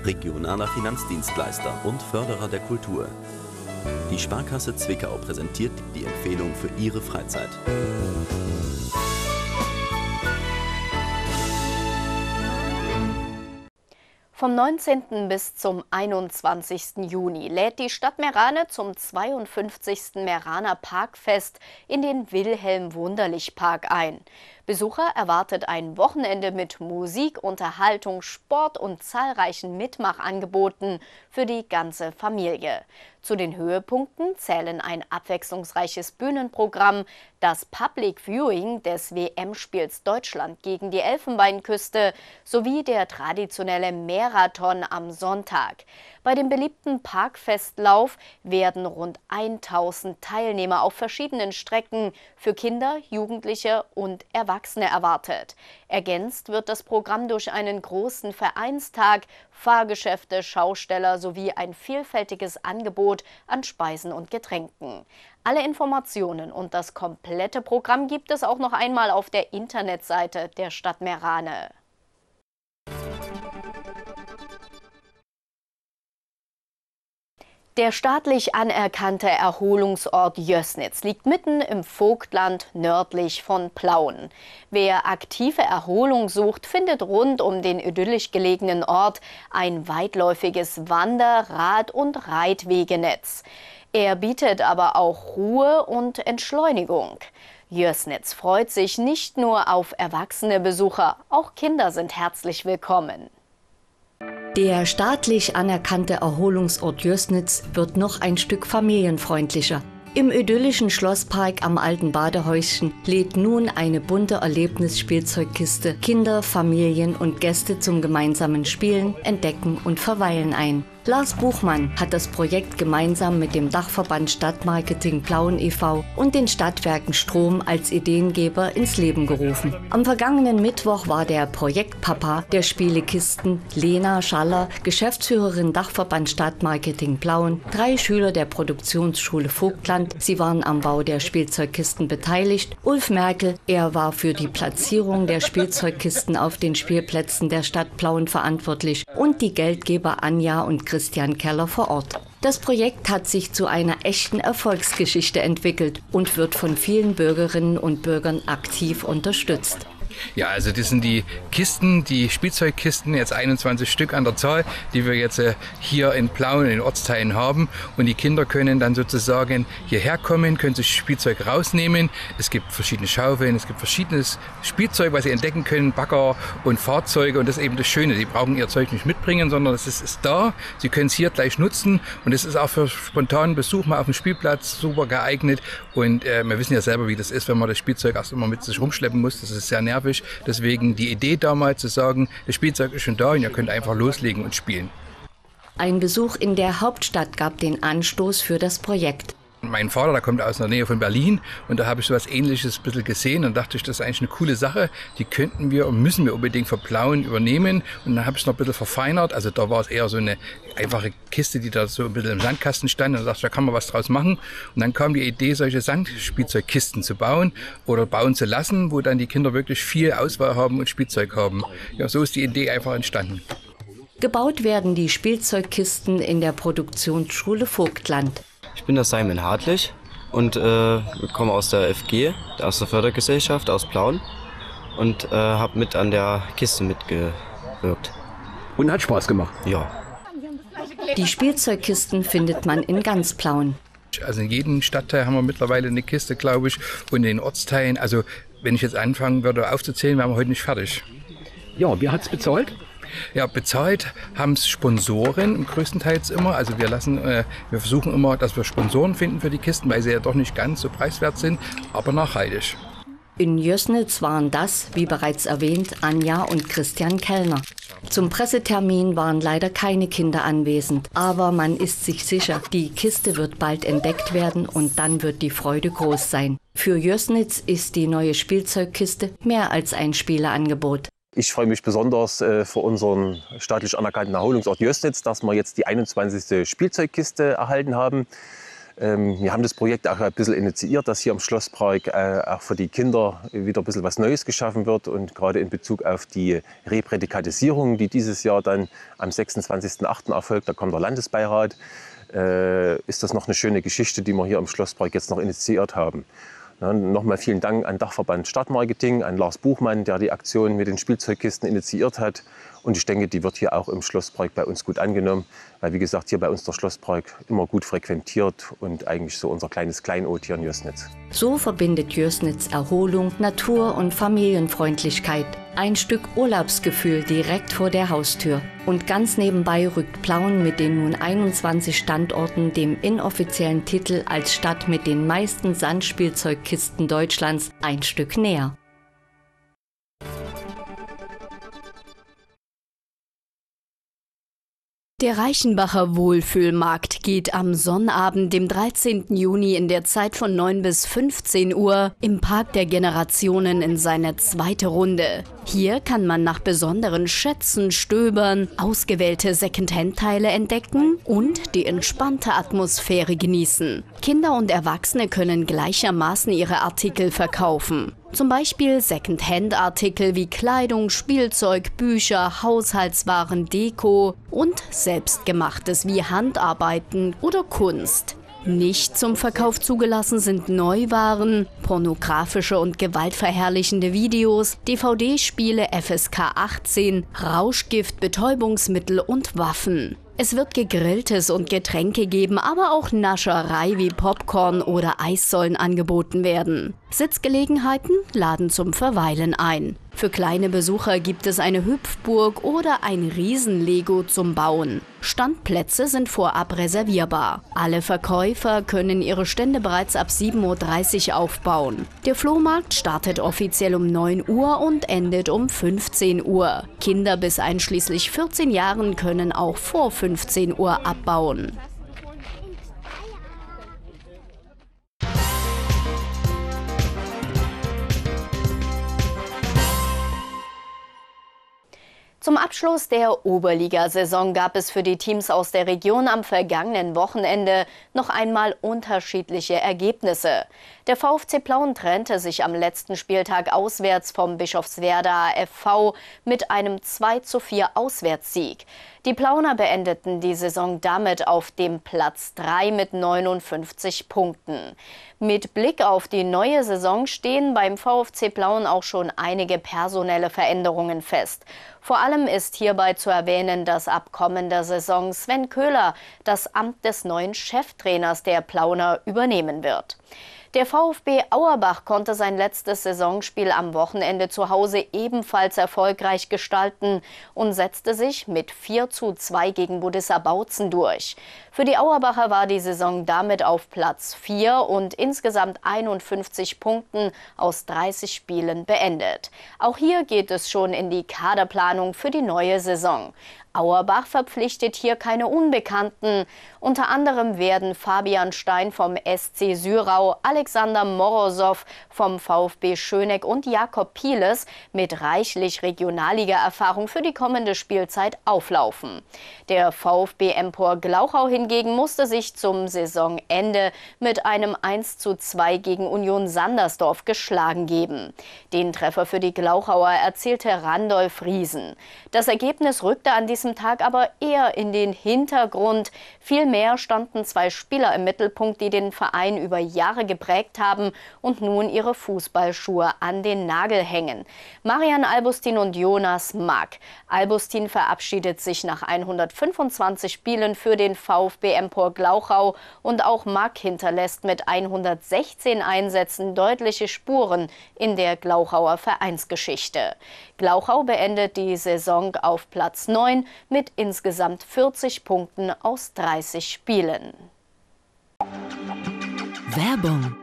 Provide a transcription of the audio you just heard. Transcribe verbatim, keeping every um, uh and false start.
regionaler Finanzdienstleister und Förderer der Kultur. Die Sparkasse Zwickau präsentiert die Empfehlung für Ihre Freizeit. Vom neunzehnten bis zum einundzwanzigsten Juni lädt die Stadt Meerane zum zweiundfünfzigsten Meeraner Parkfest in den Wilhelm-Wunderlich-Park ein. Besucher erwartet ein Wochenende mit Musik, Unterhaltung, Sport und zahlreichen Mitmachangeboten für die ganze Familie. Zu den Höhepunkten zählen ein abwechslungsreiches Bühnenprogramm, das Public Viewing des W M-Spiels Deutschland gegen die Elfenbeinküste sowie der traditionelle Marathon am Sonntag. Bei dem beliebten Parkfestlauf werden rund tausend Teilnehmer auf verschiedenen Strecken für Kinder, Jugendliche und Erwachsene erwartet. Ergänzt wird das Programm durch einen großen Vereinstag, Fahrgeschäfte, Schausteller sowie ein vielfältiges Angebot an Speisen und Getränken. Alle Informationen und das komplette Programm gibt es auch noch einmal auf der Internetseite der Stadt Meerane. Der staatlich anerkannte Erholungsort Jößnitz liegt mitten im Vogtland nördlich von Plauen. Wer aktive Erholung sucht, findet rund um den idyllisch gelegenen Ort ein weitläufiges Wander-, Rad- und Reitwegenetz. Er bietet aber auch Ruhe und Entschleunigung. Jößnitz freut sich nicht nur auf erwachsene Besucher, auch Kinder sind herzlich willkommen. Der staatlich anerkannte Erholungsort Jößnitz wird noch ein Stück familienfreundlicher. Im idyllischen Schlosspark am alten Badehäuschen lädt nun eine bunte Erlebnisspielzeugkiste Kinder, Familien und Gäste zum gemeinsamen Spielen, Entdecken und Verweilen ein. Lars Buchmann hat das Projekt gemeinsam mit dem Dachverband Stadtmarketing Plauen e V und den Stadtwerken Strom als Ideengeber ins Leben gerufen. Am vergangenen Mittwoch war der Projektpapa der Spielekisten, Lena Schaller, Geschäftsführerin Dachverband Stadtmarketing Plauen, drei Schüler der Produktionsschule Vogtland, sie waren am Bau der Spielzeugkisten beteiligt, Ulf Merkel, er war für die Platzierung der Spielzeugkisten auf den Spielplätzen der Stadt Plauen verantwortlich und die Geldgeber Anja und Christian Keller vor Ort. Das Projekt hat sich zu einer echten Erfolgsgeschichte entwickelt und wird von vielen Bürgerinnen und Bürgern aktiv unterstützt. Ja, also das sind die Kisten, die Spielzeugkisten, jetzt einundzwanzig Stück an der Zahl, die wir jetzt äh, hier in Plauen, in den Ortsteilen haben. Und die Kinder können dann sozusagen hierher kommen, können sich Spielzeug rausnehmen. Es gibt verschiedene Schaufeln, es gibt verschiedenes Spielzeug, was sie entdecken können, Bagger und Fahrzeuge. Und das ist eben das Schöne, sie brauchen ihr Zeug nicht mitbringen, sondern es ist, ist da. Sie können es hier gleich nutzen und es ist auch für spontanen Besuch mal auf dem Spielplatz super geeignet. Und äh, wir wissen ja selber, wie das ist, wenn man das Spielzeug erst immer mit sich rumschleppen muss. Das ist sehr nervig. Deswegen die Idee damals zu sagen, das Spielzeug ist schon da und ihr könnt einfach loslegen und spielen. Ein Besuch in der Hauptstadt gab den Anstoß für das Projekt. Mein Vater, der kommt aus der Nähe von Berlin und da habe ich so etwas Ähnliches ein bisschen gesehen und dachte ich, das ist eigentlich eine coole Sache, die könnten wir und müssen wir unbedingt für Plauen übernehmen und dann habe ich es noch ein bisschen verfeinert, also da war es eher so eine einfache Kiste, die da so ein bisschen im Sandkasten stand und da dachte ich, da kann man was draus machen und dann kam die Idee, solche Sandspielzeugkisten zu bauen oder bauen zu lassen, wo dann die Kinder wirklich viel Auswahl haben und Spielzeug haben. Ja, so ist die Idee einfach entstanden. Gebaut werden die Spielzeugkisten in der Produktionsschule Vogtland. Ich bin der Simon Hartlich und äh, komme aus der F G, aus der Fördergesellschaft aus Plauen und äh, habe mit an der Kiste mitgewirkt. Und hat Spaß gemacht? Ja. Die Spielzeugkisten findet man in ganz Plauen. Also in jedem Stadtteil haben wir mittlerweile eine Kiste, glaube ich, und in den Ortsteilen. Also wenn ich jetzt anfangen würde aufzuzählen, wären wir heute nicht fertig. Ja, wer hat es bezahlt? Ja, bezahlt haben es Sponsoren größtenteils immer. Also wir lassen, äh, wir versuchen immer, dass wir Sponsoren finden für die Kisten, weil sie ja doch nicht ganz so preiswert sind, aber nachhaltig. In Jößnitz waren das, wie bereits erwähnt, Anja und Christian Kellner. Zum Pressetermin waren leider keine Kinder anwesend, aber man ist sich sicher, die Kiste wird bald entdeckt werden und dann wird die Freude groß sein. Für Jößnitz ist die neue Spielzeugkiste mehr als ein Spieleangebot. Ich freue mich besonders äh, für unseren staatlich anerkannten Erholungsort Jößnitz, dass wir jetzt die einundzwanzigste Spielzeugkiste erhalten haben. Ähm, wir haben das Projekt auch ein bisschen initiiert, dass hier im Schlosspark äh, auch für die Kinder wieder ein bisschen was Neues geschaffen wird. Und gerade in Bezug auf die Reprädikatisierung, die dieses Jahr dann am sechsundzwanzigsten achten erfolgt, da kommt der Landesbeirat, äh, ist das noch eine schöne Geschichte, die wir hier im Schlosspark jetzt noch initiiert haben. Ja, nochmal vielen Dank an Dachverband Stadtmarketing, an Lars Buchmann, der die Aktion mit den Spielzeugkisten initiiert hat. Und ich denke, die wird hier auch im Schlosspark bei uns gut angenommen, weil wie gesagt, hier bei uns der Schlosspark immer gut frequentiert und eigentlich so unser kleines Kleinod hier in Jößnitz. So verbindet Jößnitz Erholung, Natur und Familienfreundlichkeit. Ein Stück Urlaubsgefühl direkt vor der Haustür. Und ganz nebenbei rückt Plauen mit den nun einundzwanzig Standorten dem inoffiziellen Titel als Stadt mit den meisten Sandspielzeugkisten Deutschlands ein Stück näher. Der Reichenbacher Wohlfühlmarkt geht am Sonnabend, dem dreizehnten Juni in der Zeit von neun bis fünfzehn Uhr im Park der Generationen in seine zweite Runde. Hier kann man nach besonderen Schätzen stöbern, ausgewählte Secondhand-Teile entdecken und die entspannte Atmosphäre genießen. Kinder und Erwachsene können gleichermaßen ihre Artikel verkaufen. Zum Beispiel Secondhand-Artikel wie Kleidung, Spielzeug, Bücher, Haushaltswaren, Deko und Selbstgemachtes wie Handarbeiten oder Kunst. Nicht zum Verkauf zugelassen sind Neuwaren, pornografische und gewaltverherrlichende Videos, D V D-Spiele F S K achtzehn, Rauschgift, Betäubungsmittel und Waffen. Es wird Gegrilltes und Getränke geben, aber auch Nascherei wie Popcorn oder Eis sollen angeboten werden. Sitzgelegenheiten laden zum Verweilen ein. Für kleine Besucher gibt es eine Hüpfburg oder ein Riesen-Lego zum Bauen. Standplätze sind vorab reservierbar. Alle Verkäufer können ihre Stände bereits ab sieben Uhr dreißig aufbauen. Der Flohmarkt startet offiziell um neun Uhr und endet um fünfzehn Uhr. Kinder bis einschließlich vierzehn Jahren können auch vor fünfzehn Uhr abbauen. Zum Abschluss der Oberligasaison gab es für die Teams aus der Region am vergangenen Wochenende noch einmal unterschiedliche Ergebnisse. Der VfC Plauen trennte sich am letzten Spieltag auswärts vom Bischofswerda F V mit einem zwei zu vier Auswärtssieg. Die Plauner beendeten die Saison damit auf dem Platz drei mit neunundfünfzig Punkten. Mit Blick auf die neue Saison stehen beim VfC Plauen auch schon einige personelle Veränderungen fest. Vor allem ist hierbei zu erwähnen, dass ab kommender Saison Sven Köhler das Amt des neuen Cheftrainers der Plauner übernehmen wird. Der VfB Auerbach konnte sein letztes Saisonspiel am Wochenende zu Hause ebenfalls erfolgreich gestalten und setzte sich mit vier zu zwei gegen Budissa Bautzen durch. Für die Auerbacher war die Saison damit auf Platz vier und insgesamt einundfünfzig Punkten aus dreißig Spielen beendet. Auch hier geht es schon in die Kaderplanung für die neue Saison. Auerbach verpflichtet hier keine Unbekannten. Unter anderem werden Fabian Stein vom S C Syrau, Alexander Morosow vom VfB Schöneck und Jakob Pieles mit reichlich Regionalliga-Erfahrung für die kommende Spielzeit auflaufen. Der VfB Empor Glauchau hingegen musste sich zum Saisonende mit einem eins zu zwei gegen Union Sandersdorf geschlagen geben. Den Treffer für die Glauchauer erzielte Randolph Riesen. Das Ergebnis rückte an diesem Tag aber eher in den Hintergrund. Vielmehr standen zwei Spieler im Mittelpunkt, die den Verein über Jahre geprägt haben und nun ihre Fußballschuhe an den Nagel hängen. Marian Albustin und Jonas Mack. Albustin verabschiedet sich nach hundertfünfundzwanzig Spielen für den VfB Empor Glauchau und auch Mack hinterlässt mit hundertsechzehn Einsätzen deutliche Spuren in der Glauchauer Vereinsgeschichte. Glauchau beendet die Saison auf Platz neun mit insgesamt vierzig Punkten aus dreißig Spielen. Werbung.